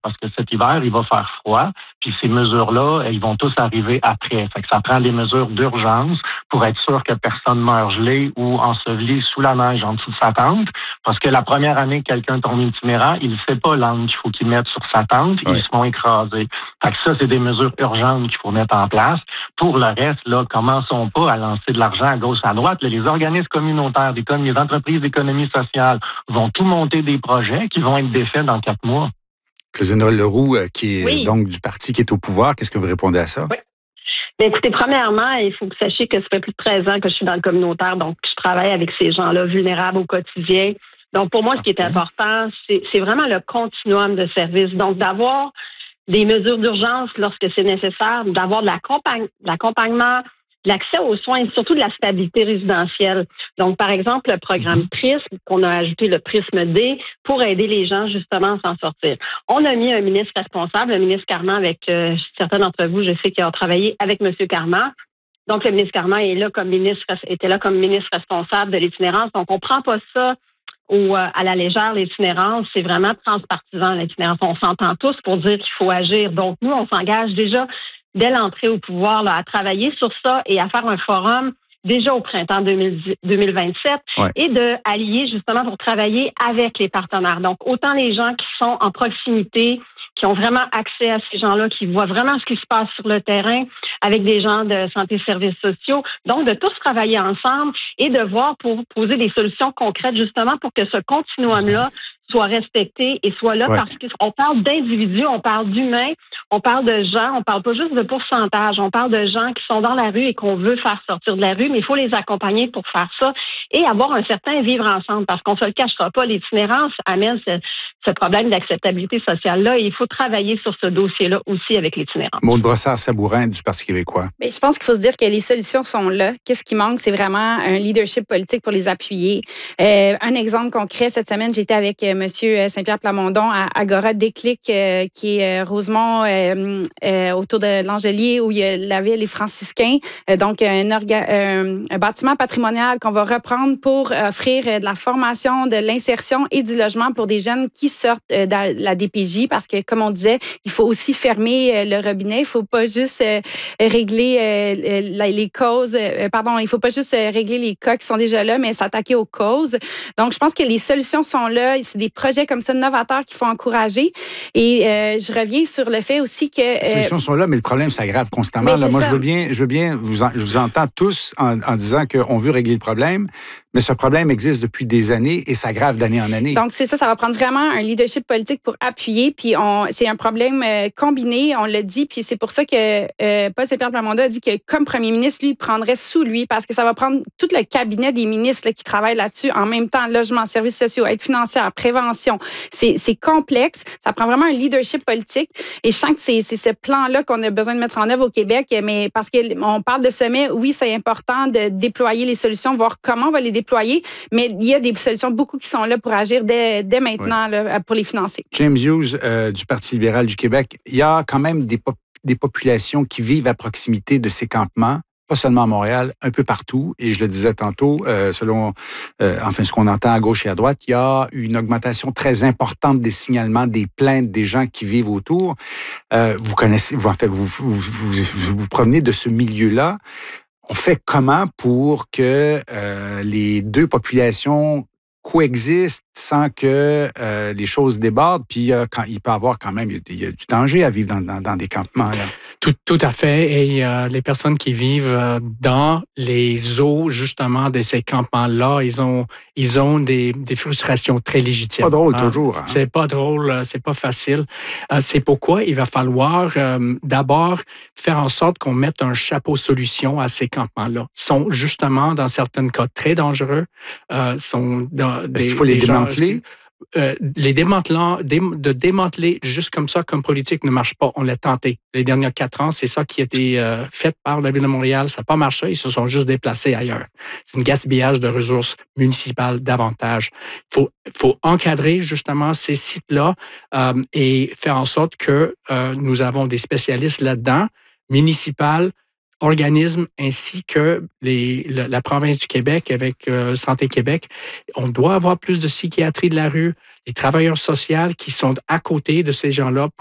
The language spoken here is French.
parce que cet hiver, il va faire froid, puis ces mesures-là, ils vont tous arriver après. Fait que ça prend des mesures d'urgence pour être sûr que personne meurt gelé ou enseveli sous la neige en dessous de sa tente, parce que la première année que quelqu'un tombe itinérant, il ne sait pas l'angle qu'il faut qu'il mette sur sa tente, ils se font écraser. Fait que ça, c'est des mesures urgentes qu'il faut mettre en place. Pour le reste, là, commençons pas à lancer de l'argent à gauche, à droite. Là, les organismes communautaires, les entreprises d'économie sociale vont tout monter des projets qui vont être défaits dans 4 mois. Claudine Roy-Leroux, qui est donc du parti qui est au pouvoir, qu'est-ce que vous répondez à ça? Oui. Bien, écoutez, premièrement, il faut que vous sachiez que ça fait plus de 13 ans que je suis dans le communautaire, donc je travaille avec ces gens-là vulnérables au quotidien. Donc, pour moi, ce qui est important, c'est vraiment le continuum de services. Donc, d'avoir des mesures d'urgence lorsque c'est nécessaire, d'avoir de l'accompagnement, de l'accès aux soins et surtout de la stabilité résidentielle. Donc, par exemple, le programme PRISM, qu'on a ajouté le PRISM D, pour aider les gens justement à s'en sortir. On a mis un ministre responsable, le ministre Carman, avec certains d'entre vous, je sais, qui ont travaillé avec M. Carman. Donc, le ministre Carman était là comme ministre responsable de l'itinérance. Donc, on ne prend pas ça à la légère, l'itinérance, c'est vraiment transpartisan, l'itinérance. On s'entend tous pour dire qu'il faut agir. Donc, nous, on s'engage déjà dès l'entrée au pouvoir là, à travailler sur ça et à faire un forum déjà au printemps 2027 et de allier justement pour travailler avec les partenaires. Donc, autant les gens qui sont en proximité, qui ont vraiment accès à ces gens-là, qui voient vraiment ce qui se passe sur le terrain avec des gens de santé et services sociaux. Donc, de tous travailler ensemble et de voir pour poser des solutions concrètes justement pour que ce continuum-là soit respecté et soit là parce qu'on parle d'individus, on parle d'humains, on parle de gens, on parle pas juste de pourcentage, on parle de gens qui sont dans la rue et qu'on veut faire sortir de la rue, mais il faut les accompagner pour faire ça et avoir un certain vivre ensemble parce qu'on se le cachera pas, l'itinérance amène ce problème d'acceptabilité sociale-là et il faut travailler sur ce dossier-là aussi avec l'itinérance. Maude Brossard-Sabourin du Parti québécois. Mais je pense qu'il faut se dire que les solutions sont là. Qu'est-ce qui manque? C'est vraiment un leadership politique pour les appuyer. Un exemple concret, cette semaine, j'étais avec M. Saint-Pierre Plamondon à Agora Déclic, qui est Rosemont, autour de l'Angelier, où il y a la ville et franciscains. Donc, un bâtiment patrimonial qu'on va reprendre pour offrir de la formation, de l'insertion et du logement pour des jeunes qui sortent de la DPJ, parce que, comme on disait, il faut aussi fermer le robinet. Il ne faut pas juste régler les causes. Il ne faut pas juste régler les cas qui sont déjà là, mais s'attaquer aux causes. Donc, je pense que les solutions sont là. C'est des projets comme ça, novateurs, qu'il faut encourager. Et je reviens sur le fait aussi que... les solutions sont là, mais le problème s'aggrave constamment. Là, moi, je veux bien je vous entends tous en disant qu'on veut régler le problème, mais ce problème existe depuis des années et s'aggrave d'année en année. Donc, c'est ça va prendre vraiment un leadership politique pour appuyer. Puis, c'est un problème combiné, on l'a dit. Puis, c'est pour ça que Paul Saint-Pierre Plamondon a dit que, comme premier ministre, lui, il prendrait sous lui, parce que ça va prendre tout le cabinet des ministres là, qui travaillent là-dessus en même temps, logement, services sociaux, aide financière, prévention. C'est complexe. Ça prend vraiment un leadership politique. Et je sens que c'est ce plan-là qu'on a besoin de mettre en œuvre au Québec. Mais parce qu'on parle de sommet, oui, c'est important de déployer les solutions, voir comment on va les déployer. Mais il y a des solutions, beaucoup qui sont là pour agir dès maintenant là, pour les financer. James Hughes, du Parti libéral du Québec, il y a quand même des populations qui vivent à proximité de ces campements, pas seulement à Montréal, un peu partout. Et je le disais tantôt, selon ce qu'on entend à gauche et à droite, il y a une augmentation très importante des signalements, des plaintes des gens qui vivent autour. Vous connaissez, vous provenez de ce milieu-là. On fait comment pour que les deux populations coexistent sans que les choses débordent, puis quand il peut y avoir quand même il y a du danger à vivre dans des campements là. Tout à fait. Et les personnes qui vivent dans les eaux justement de ces campements-là, ils ont des frustrations très légitimes. Pas drôle toujours. Hein? C'est pas drôle, c'est pas facile. C'est pourquoi il va falloir d'abord faire en sorte qu'on mette un chapeau solution à ces campements-là. Ils sont justement dans certains cas très dangereux. Est-ce qu'il faut les démanteler? De démanteler juste comme ça, comme politique, ne marche pas. On l'a tenté. Les derniers 4 ans, c'est ça qui a été fait par la Ville de Montréal. Ça n'a pas marché. Ils se sont juste déplacés ailleurs. C'est un gaspillage de ressources municipales davantage. Il faut encadrer justement ces sites-là et faire en sorte que nous avons des spécialistes là-dedans, municipales, organismes ainsi que la province du Québec avec Santé Québec. On doit avoir plus de psychiatrie de la rue. des travailleurs sociaux qui sont à côté de ces gens-là